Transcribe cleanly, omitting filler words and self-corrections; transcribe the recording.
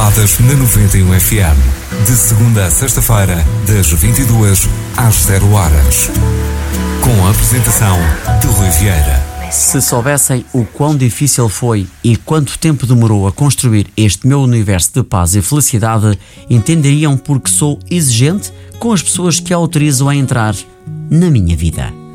gravadas na 91 FM. De segunda a sexta-feira, das 22 às 0 horas. Com a apresentação de Rui Vieira. Se soubessem o quão difícil foi e quanto tempo demorou a construir este meu universo de paz e felicidade, entenderiam porque sou exigente com as pessoas que autorizo a entrar na minha vida.